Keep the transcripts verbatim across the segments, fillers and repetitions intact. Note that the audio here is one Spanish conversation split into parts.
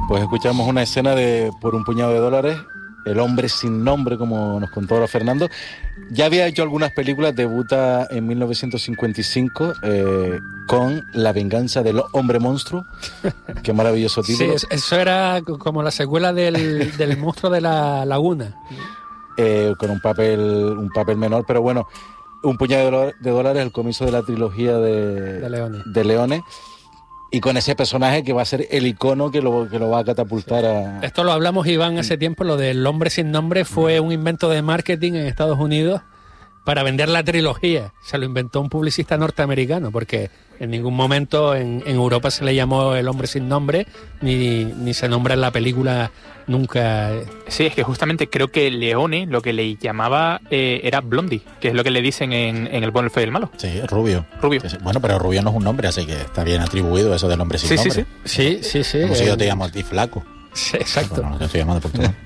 Pues escuchamos una escena de Por un puñado de dólares, El hombre sin nombre, como nos contó ahora Fernando. Ya había hecho algunas películas, debuta en mil novecientos cincuenta y cinco eh, con La venganza del hombre monstruo. Qué maravilloso título. Sí, eso era como la secuela del, del monstruo de la laguna. Eh, con un papel, un papel menor, pero bueno, Un puñado de dólares, el comienzo de la trilogía de, de Leone. de Leone. Y con ese personaje que va a ser el icono que lo, que lo va a catapultar sí. a... Esto lo hablamos, Iván, hace tiempo. Lo del hombre sin nombre fue un invento de marketing en Estados Unidos para vender la trilogía. Se lo inventó un publicista norteamericano, porque en ningún momento en, en Europa se le llamó El hombre sin nombre, ni, ni se nombra en la película nunca. Sí, es que justamente creo que Leone lo que le llamaba eh, era Blondie, que es lo que le dicen en, en El bueno, el feo y el malo. Sí, Rubio. Rubio. Sí, sí. Bueno, pero Rubio no es un nombre, así que está bien atribuido eso del hombre sin sí, nombre. Sí, sí, sí. sí, sí Como eh, si yo te llamo a ti flaco. Sí, exacto. Bueno, no te estoy llamando por tu nombre.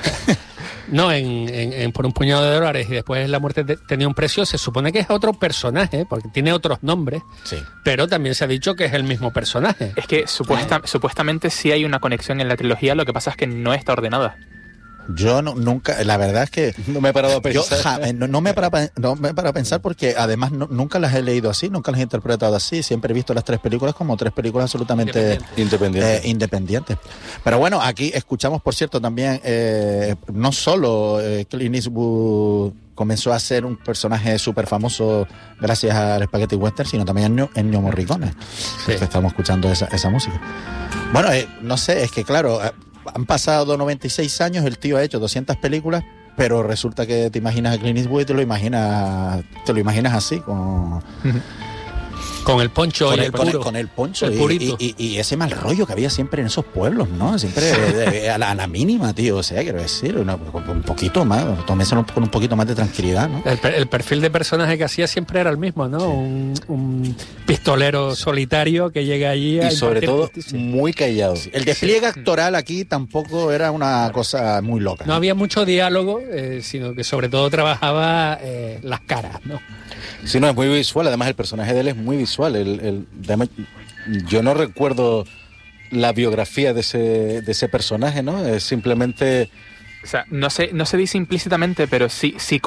No, en, en, en Por un puñado de dólares y después La muerte de, tenía un precio, se supone que es otro personaje, porque tiene otros nombres, sí. Pero también se ha dicho que es el mismo personaje. Es que supuesta, ¿Eh? supuestamente sí hay una conexión en la trilogía, lo que pasa es que no está ordenada. Yo no, nunca, la verdad es que no me he parado a pensar. Yo, ja, no, no, me he parado, no me he parado a pensar porque además no, nunca las he leído así, nunca las he interpretado así. Siempre he visto las tres películas como tres películas absolutamente independientes. Eh, independientes. Pero bueno, aquí escuchamos, por cierto, también eh, no solo eh, Clint Eastwood comenzó a ser un personaje súper famoso gracias al Spaghetti Western, sino también Ennio, Ennio Morricone, sí. Que estamos escuchando esa, esa música. Bueno, eh, no sé, es que claro... Eh, han pasado noventa y seis años, el tío ha hecho doscientas películas, pero resulta que te imaginas a Clint Eastwood y te lo imaginas, te lo imaginas así, con... Con el poncho con y el, el con puro. El, con el poncho el y, y, y, y ese mal rollo que había siempre en esos pueblos, ¿no? Siempre de, a, la, a la mínima, tío. O sea, quiero decir, una, un poquito más, tómeselo con un poquito más de tranquilidad, ¿no? El, el perfil de personaje que hacía siempre era el mismo, ¿no? Sí. Un, un pistolero solitario que llega allí a y sobre todo justicia. Muy callado. Sí. El despliegue actoral aquí tampoco era una cosa muy loca. No, ¿no? Había mucho diálogo, eh, sino que sobre todo trabajaba eh, las caras, ¿no? Sí, no, es muy visual. Además, el personaje de él es muy visual. El, el, yo no recuerdo la biografía de ese, de ese personaje, ¿no? Es simplemente... O sea, no se, no se dice implícitamente, pero sí, sí